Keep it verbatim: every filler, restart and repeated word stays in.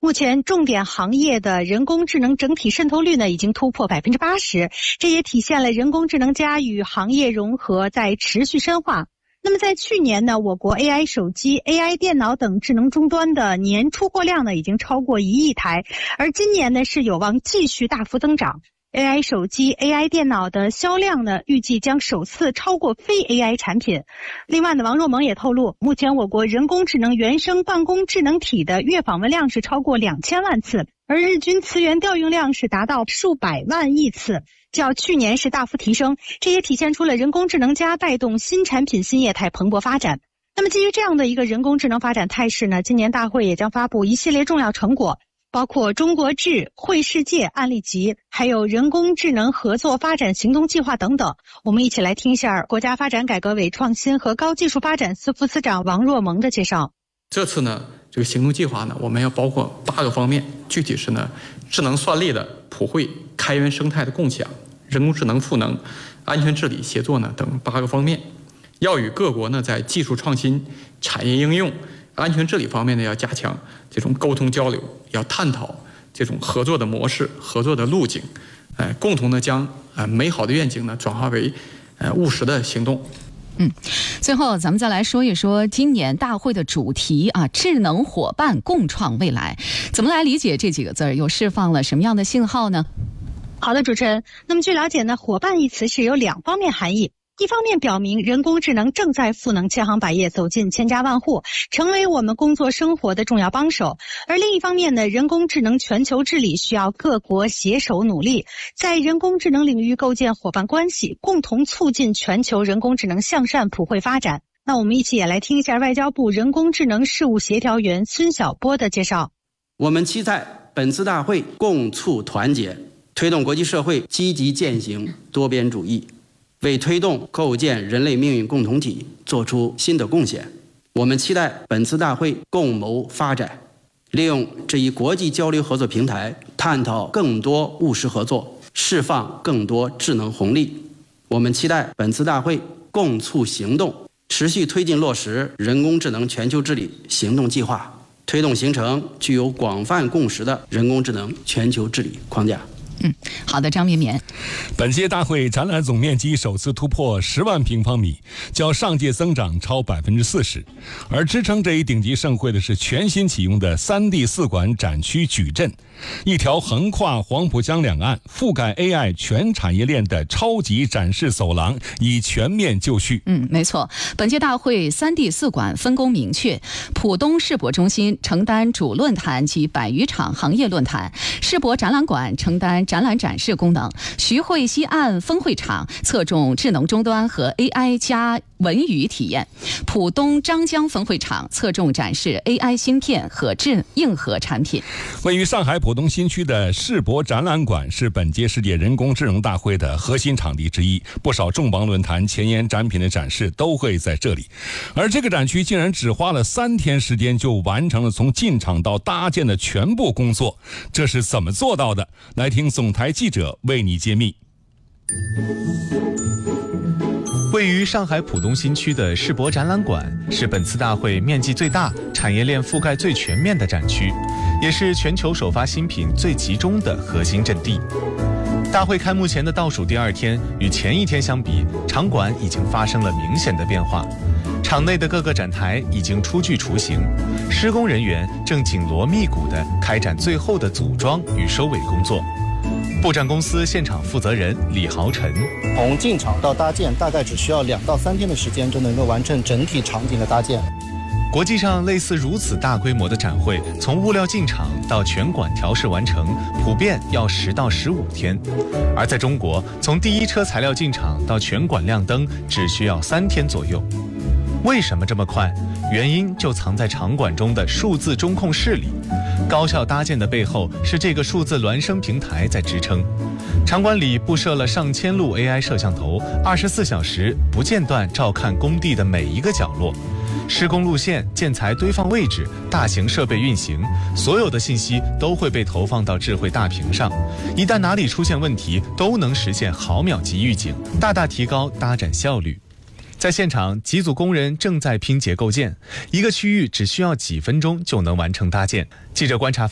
目前重点行业的人工智能整体渗透率呢已经突破百分之八十，这也体现了人工智能加与行业融合在持续深化。那么在去年呢，我国 A I 手机、A I 电脑等智能终端的年出货量呢已经超过一亿台，而今年呢是有望继续大幅增长。A I 手机、A I 电脑的销量呢，预计将首次超过非 A I 产品。另外呢，王若萌也透露，目前我国人工智能原生办公智能体的月访问量是超过两千万次，而日均词源调用量是达到数百万亿次，较去年是大幅提升。这也体现出了人工智能加带动新产品新业态蓬勃发展。那么基于这样的一个人工智能发展态势呢，今年大会也将发布一系列重要成果，包括中国智、绘世界案例集，还有人工智能合作发展行动计划等等。我们一起来听一下国家发展改革委创新和高技术发展司副司长王若萌的介绍。 这次呢，这个行动计划呢，我们要包括八个方面，具体是呢，智能算力的普惠、开源生态的共享、人工智能赋能、安全治理协作呢等八个方面，要与各国呢在技术创新、产业应用、安全治理方面呢要加强这种沟通交流，要探讨这种合作的模式、合作的路径，呃，共同的将呃美好的愿景呢转化为呃务实的行动。 嗯，最后咱们再来说一说今年大会的主题啊，智能伙伴共创未来。怎么来理解这几个字儿？又释放了什么样的信号呢？ 好的，主持人。那么据了解呢，伙伴一词是有两方面含义。一方面表明人工智能正在赋能千行百业，走进千家万户，成为我们工作生活的重要帮手。而另一方面呢，人工智能全球治理需要各国携手努力，在人工智能领域构建伙伴关系，共同促进全球人工智能向善普惠发展。那我们一起也来听一下外交部人工智能事务协调员孙晓波的介绍。 我们期待本次大会共促团结，推动国际社会积极践行多边主义，为推动构建人类命运共同体做出新的贡献。我们期待本次大会共谋发展，利用这一国际交流合作平台，探讨更多务实合作，释放更多智能红利。我们期待本次大会共促行动，持续推进落实人工智能全球治理行动计划，推动形成具有广泛共识的人工智能全球治理框架。 嗯，好的，张绵绵。 本届大会展览总面积首次突破十万平方米，较上届增长超百分之四十。而支撑这一顶级盛会的是全新启用的 三 D 四馆展区矩阵，一条横跨黄浦江两岸、覆盖 A I 全产业链的超级展示走廊已全面就绪。 嗯，没错。本届大会 三 D 四馆分工明确，浦东世博中心承担主论坛及百余场行业论坛，世博展览馆承担展览展示功能，徐汇西岸分会场侧重智能终端和 A I 加文娱体验，浦东张江分会场侧重展示 A I 芯片和智硬核产品。 位于上海浦东新区的世博展览馆是本届世界人工智能大会的核心场地之一，不少重磅论坛、前沿展品的展示都会在这里。而这个展区竟然只花了三天时间就完成了从进场到搭建的全部工作，这是怎么做到的？来听总台记者为你揭秘。 位于上海浦东新区的世博展览馆是本次大会面积最大、产业链覆盖最全面的展区，也是全球首发新品最集中的核心阵地。大会开幕前的倒数第二天，与前一天相比，场馆已经发生了明显的变化。场内的各个展台已经初具雏形，施工人员正紧锣密鼓地开展最后的组装与收尾工作。布展公司现场负责人李豪晨： 从进场到搭建，大概只需要两到三天的时间就能够完成整体场景的搭建。 国际上类似如此大规模的展会，从物料进场到全馆调试完成，普遍要十到十五天；而在中国，从第一车材料进场到全馆亮灯，只需要三天左右。为什么这么快？原因就藏在场馆中的数字中控室里。高效搭建的背后是这个数字孪生平台在支撑。场馆里布设了上千路 A I 摄像头，二十四小时不间断照看工地的每一个角落。施工路线、建材堆放位置、大型设备运行，所有的信息都会被投放到智慧大屏上。一旦哪里出现问题，都能实现毫秒级预警，大大提高搭展效率。在现场，几组工人正在拼接构件，一个区域只需要几分钟就能完成搭建。记者观察